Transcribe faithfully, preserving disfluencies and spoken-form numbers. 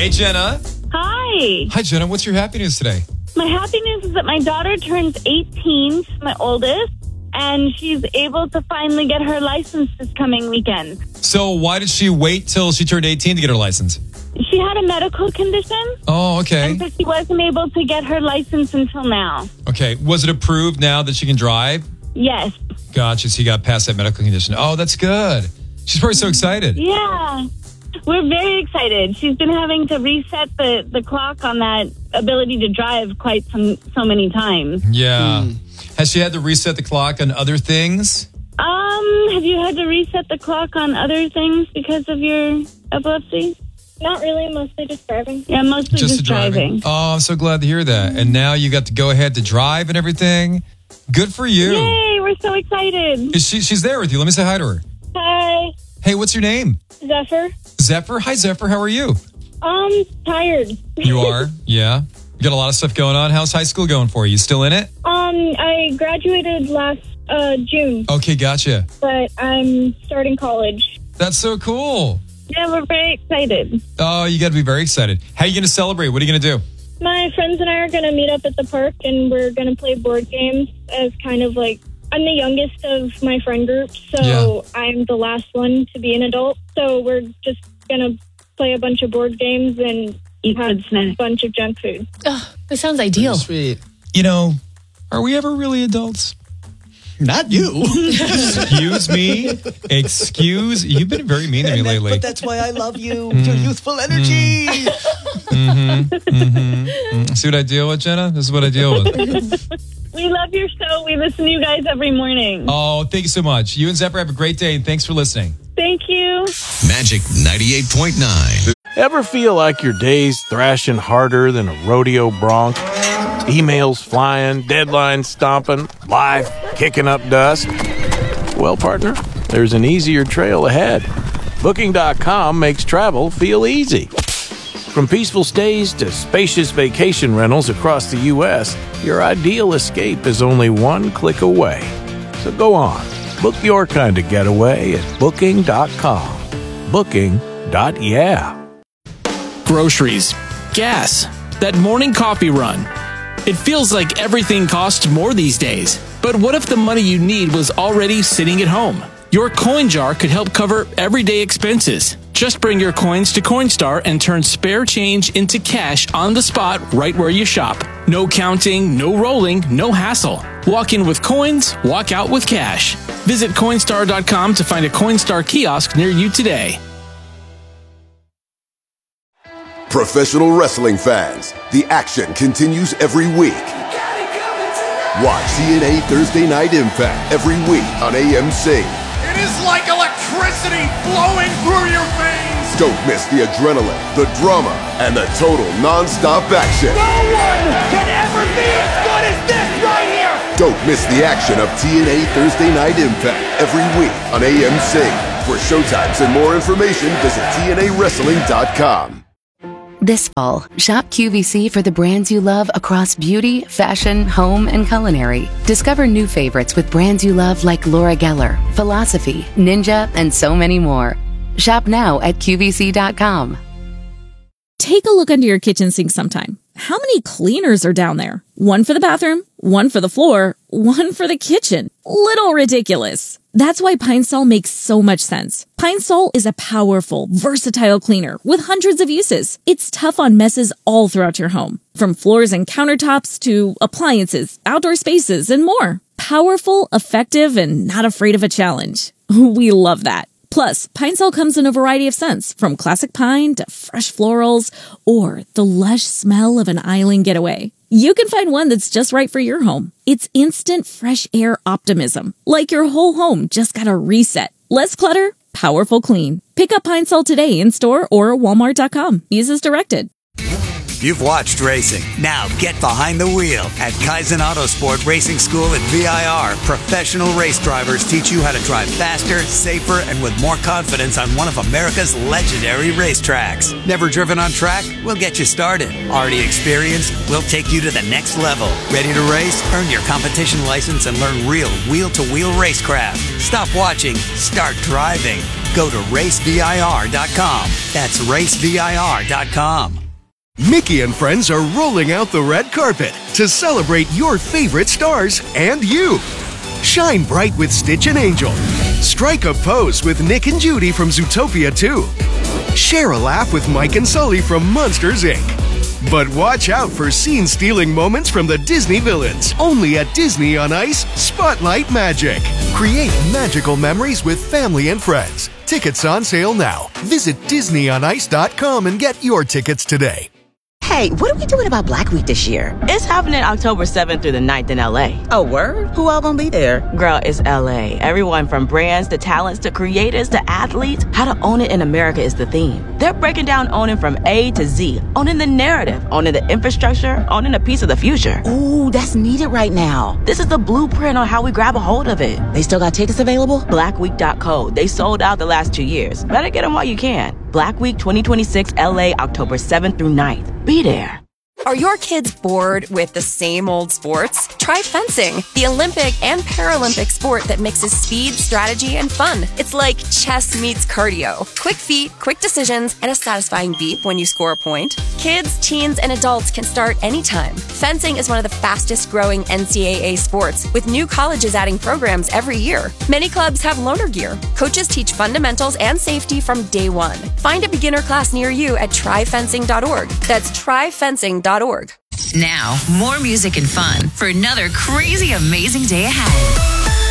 Hey, Jenna. Hi. Hi, Jenna. What's your happy news today? My happy news is that my daughter turns eighteen, she's my oldest, and she's able to finally get her license this coming weekend. So why did she wait till she turned eighteen to get her license? She had a medical condition. Oh, okay. And so she wasn't able to get her license until now. Okay. Was it approved now that she can drive? Yes. Gotcha. So you got past that medical condition. Oh, that's good. She's probably so excited. Yeah. We're very excited. She's been having to reset the, the clock on that ability to drive quite some so many times. Yeah. Hmm. Has she had to reset the clock on other things? Um, have you had to reset the clock on other things because of your epilepsy? Not really, mostly just driving. Yeah, mostly just, just driving. driving. Oh, I'm so glad to hear that. And now you got to go ahead to drive and everything. Good for you. Yay, we're so excited. Is she, she's there with you. Let me say hi to her. Hi. Hey, what's your name? Zephyr. Zephyr? Hi, Zephyr. How are you? Um, tired. You are? Yeah. You got a lot of stuff going on. How's high school going for you? You still in it? Um, I graduated last uh, June. Okay, gotcha. But I'm starting college. That's so cool. Yeah, we're very excited. Oh, you got to be very excited. How are you going to celebrate? What are you going to do? My friends and I are going to meet up at the park, and we're going to play board games as kind of like, I'm the youngest of my friend group, so yeah. I'm the last one to be an adult. So we're just going to play a bunch of board games and eat good snacks. A bunch of junk food. Oh, that sounds ideal. Sweet. You know, are we ever really adults? Not you. Excuse me. Excuse. You've been very mean to me that, lately. But that's why I love you. Mm. Your youthful energy. Mm-hmm. Mm-hmm. Mm-hmm. See what I deal with, Jenna? This is what I deal with. We love your show. We listen to you guys every morning. Oh, thank you so much. You and Zephyr have a great day, and thanks for listening. Thank you. Magic ninety-eight point nine. Ever feel like your day's thrashing harder than a rodeo bronc? Emails flying, deadlines stomping, life kicking up dust? Well, partner, there's an easier trail ahead. Booking dot com makes travel feel easy. From peaceful stays to spacious vacation rentals across the U S, your ideal escape is only one click away. So go on, book your kind of getaway at Booking dot com. Booking. Yeah. Groceries, gas, that morning coffee run. It feels like everything costs more these days. But what if the money you need was already sitting at home? Your coin jar could help cover everyday expenses. Just bring your coins to Coinstar and turn spare change into cash on the spot right where you shop. No counting, no rolling, no hassle. Walk in with coins, walk out with cash. Visit Coinstar dot com to find a Coinstar kiosk near you today. Professional wrestling fans, the action continues every week. Watch T N A Thursday Night Impact every week on A M C. It is like electricity flowing through your veins. Don't miss the adrenaline, the drama, and the total non-stop action. No one can ever be as good as this right here. Don't miss the action of T N A Thursday Night Impact every week on A M C. For showtimes and more information, visit T N A wrestling dot com. This fall, shop Q V C for the brands you love across beauty, fashion, home, and culinary. Discover new favorites with brands you love like Laura Geller, Philosophy, Ninja, and so many more. Shop now at Q V C dot com. Take a look under your kitchen sink sometime. How many cleaners are down there? One for the bathroom, one for the floor, one for the kitchen. Little ridiculous. That's why Pine Sol makes so much sense. Pine Sol is a powerful, versatile cleaner with hundreds of uses. It's tough on messes all throughout your home, from floors and countertops to appliances, outdoor spaces, and more. Powerful, effective, and not afraid of a challenge. We love that. Plus, Pine Sol comes in a variety of scents, from classic pine to fresh florals or the lush smell of an island getaway. You can find one that's just right for your home. It's instant fresh air optimism, like your whole home just got a reset. Less clutter, powerful clean. Pick up Pine Sol today in store or Walmart dot com. Use as directed. You've watched racing. Now get behind the wheel. At Kaizen Autosport Racing School at V I R, professional race drivers teach you how to drive faster, safer, and with more confidence on one of America's legendary racetracks. Never driven on track? We'll get you started. Already experienced? We'll take you to the next level. Ready to race? Earn your competition license and learn real wheel-to-wheel racecraft. Stop watching. Start driving. Go to race vir dot com. That's race vir dot com. Mickey and friends are rolling out the red carpet to celebrate your favorite stars and you. Shine bright with Stitch and Angel. Strike a pose with Nick and Judy from Zootopia two. Share a laugh with Mike and Sully from Monsters, Incorporated. But watch out for scene-stealing moments from the Disney villains. Only at Disney on Ice Spotlight Magic. Create magical memories with family and friends. Tickets on sale now. Visit disney on ice dot com and get your tickets today. Hey, what are we doing about Black Week this year? It's happening October seventh through the ninth in L A. Oh, word? Who all gonna be there? Girl, it's L A. Everyone from brands to talents to creators to athletes. How to own it in America is the theme. They're breaking down owning from A to Z. Owning the narrative, owning the infrastructure, owning a piece of the future. Ooh, that's needed right now. This is the blueprint on how we grab a hold of it. They still got tickets available? black week dot co. They sold out the last two years. Better get them while you can. Black Week twenty twenty-six L A, October seventh through ninth. Be there. Are your kids bored with the same old sports? Try fencing, the Olympic and Paralympic sport that mixes speed, strategy, and fun. It's like chess meets cardio. Quick feet, quick decisions, and a satisfying beep when you score a point. Kids, teens, and adults can start anytime. Fencing is one of the fastest growing N C double A sports, with new colleges adding programs every year. Many clubs have loaner gear. Coaches teach fundamentals and safety from day one. Find a beginner class near you at try fencing dot org. That's try fencing dot org. Now, more music and fun for another crazy, amazing day ahead.